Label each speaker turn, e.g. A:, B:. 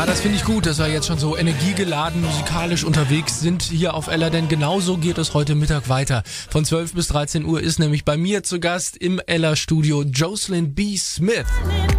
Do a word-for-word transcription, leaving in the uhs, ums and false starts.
A: das finde ich gut, dass wir jetzt schon so energiegeladen musikalisch unterwegs sind hier auf Ella, denn genauso geht es heute Mittag weiter. Von zwölf bis dreizehn Uhr ist nämlich bei mir zu Gast im Ella Studio Jocelyn B. Smith.